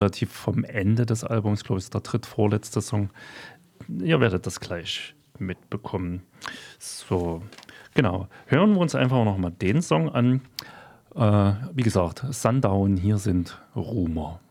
relativ vom Ende des Albums, glaube ich, ist der drittvorletzte Song. Ihr werdet das gleich mitbekommen. So, genau. Hören wir uns einfach noch mal den Song an. Wie gesagt, Sundown, hier sind Rumour.